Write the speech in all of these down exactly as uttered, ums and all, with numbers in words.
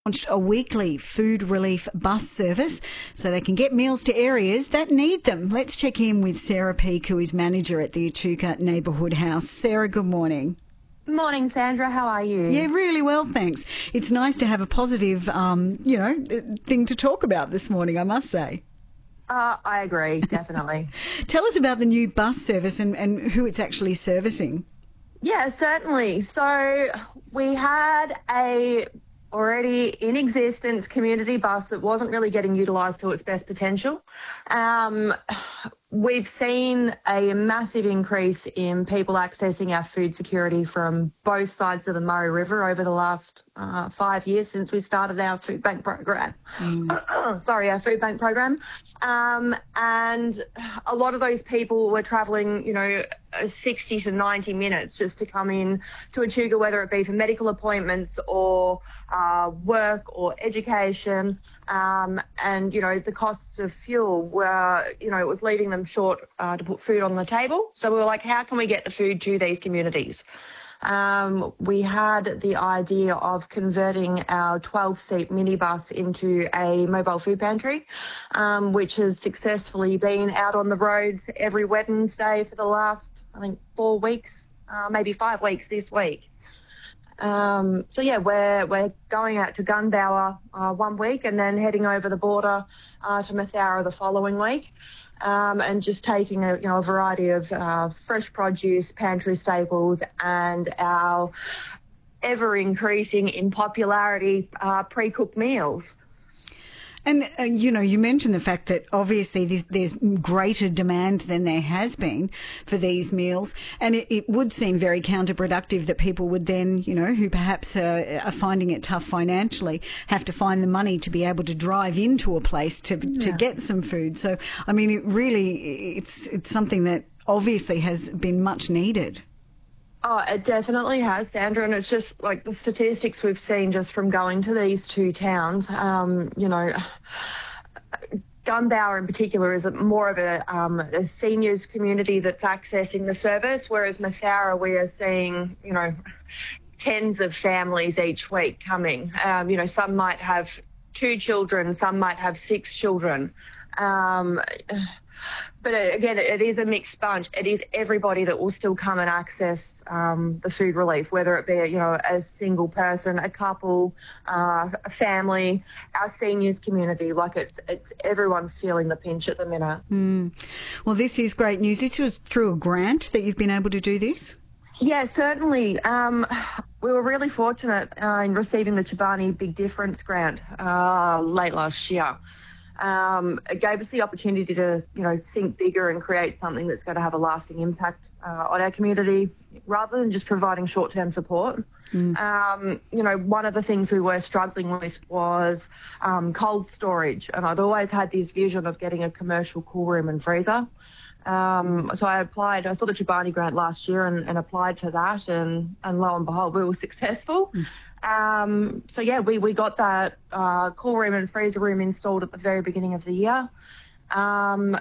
Launched a weekly food relief bus service so they can get meals to areas that need them. Let's check in with Sarah Peake, who is manager at the Echuca Neighbourhood House. Sarah, good morning. Morning, Sandra. How are you? Yeah, really well, thanks. It's nice to have a positive, um, you know, thing to talk about this morning, I must say. Uh, I agree, definitely. Tell us about the new bus service and, and who it's actually servicing. Yeah, certainly. So we had a already in existence community bus that wasn't really getting utilised to its best potential. Um, we've seen a massive increase in people accessing our food security from both sides of the Murray River over the last uh, five years since we started our food bank program. Mm. Sorry, our food bank program. Um, and a lot of those people were travelling, you know, sixty to ninety minutes just to come in to Echuca, whether it be for medical appointments or uh, work or education. Um, and, you know, the costs of fuel were, you know, it was leaving them short uh, to put food on the table. So we were like, how can we get the food to these communities? Um, we had the idea of converting our twelve-seat minibus into a mobile food pantry, um, which has successfully been out on the roads every Wednesday for the last, I think, four weeks, uh, maybe five weeks this week. Um, so yeah, we're we're going out to Gunbower uh, one week and then heading over the border uh, to Mathara the following week, um, and just taking a you know a variety of uh, fresh produce, pantry staples, and our ever increasing in popularity uh, pre-cooked meals. And, uh, you know, you mentioned the fact that obviously there's, there's greater demand than there has been for these meals. And it, it would seem very counterproductive that people would then, you know, who perhaps uh, are finding it tough financially, have to find the money to be able to drive into a place to yeah. to get some food. So, I mean, it really, it's it's something that obviously has been much needed. Oh, it definitely has, Sandra, and it's just like the statistics we've seen just from going to these two towns. Um, you know, Gunbower in particular is more of a, um, a seniors community that's accessing the service, whereas Mathara we are seeing, you know, tens of families each week coming. Um, you know, some might have two children, some might have six children. Um, but again, it is a mixed bunch. It is everybody that will still come and access um, the food relief, whether it be, you know, a single person, a couple, uh, a family, our seniors community. Like it's, it's everyone's feeling the pinch at the minute. Mm. Well, this is great news. This was through a grant that you've been able to do this? Yeah, certainly. Um, we were really fortunate uh, in receiving the Chobani Big Difference grant uh, late last year. Um, it gave us the opportunity to, you know, think bigger and create something that's going to have a lasting impact uh, on our community rather than just providing short-term support. Mm. Um, you know, one of the things we were struggling with was um, cold storage, and I'd always had this vision of getting a commercial cool room and freezer. Um, so I applied, I saw the Chobani grant last year and, and applied for that, and, and lo and behold, we were successful. Mm. Um, so yeah, we, we got that uh, cool room and freezer room installed at the very beginning of the year. Um,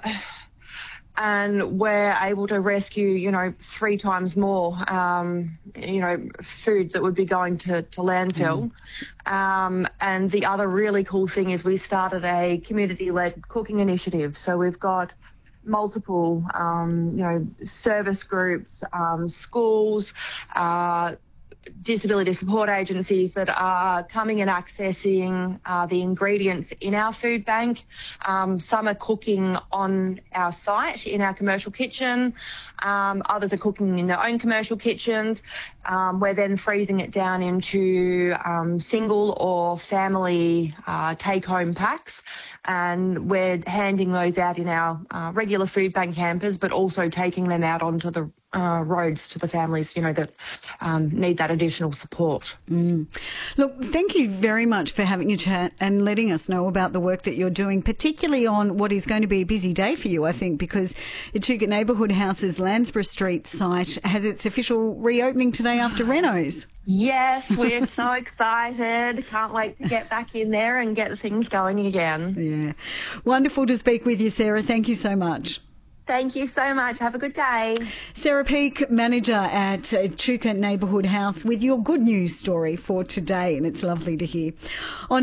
and we're able to rescue, you know, three times more, um, you know, foods that would be going to, to landfill. Mm. Um, and the other really cool thing is we started a community-led cooking initiative. So we've got multiple, um, you know, service groups, um, schools, uh, disability support agencies that are coming and accessing uh, the ingredients in our food bank. Um, some are cooking on our site in our commercial kitchen. Um, others are cooking in their own commercial kitchens. Um, we're then freezing it down into um, single or family uh, take-home packs, and we're handing those out in our uh, regular food bank hampers, but also taking them out onto the uh, roads to the families, you know, that um, need that additional support. Mm. Look, thank you very much for having a chat and letting us know about the work that you're doing, particularly on what is going to be a busy day for you, I think, because Echuca Neighbourhood House's Landsborough Street site has its official reopening today after renos. Yes, we're so excited. Can't wait to get back in there and get things going again. Yeah. Wonderful to speak with you, Sarah. Thank you so much. Thank you so much. Have a good day. Sarah Peake, manager at uh, Chuka Neighbourhood House, with your good news story for today, and it's lovely to hear. On